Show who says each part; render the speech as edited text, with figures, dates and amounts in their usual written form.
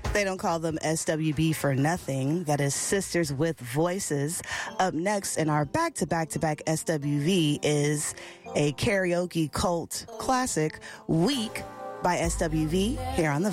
Speaker 1: They don't call them SWB for nothing. That is Sisters with Voices. Up next in our back-to-back-to-back SWV is a karaoke cult classic, Weak by SWV, here on the